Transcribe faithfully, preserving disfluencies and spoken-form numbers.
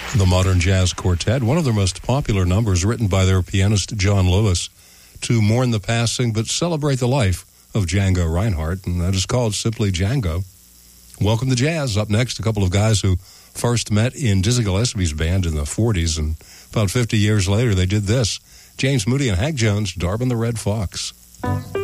The Modern Jazz Quartet, one of their most popular numbers written by their pianist John Lewis to mourn the passing but celebrate the life of Django Reinhardt, and that is called simply Django. Welcome to Jazz. Up next, a couple of guys who first met in Dizzy Gillespie's band in the forties, and about fifty years later they did this. James Moody and Hank Jones, Darwin the Red Fox.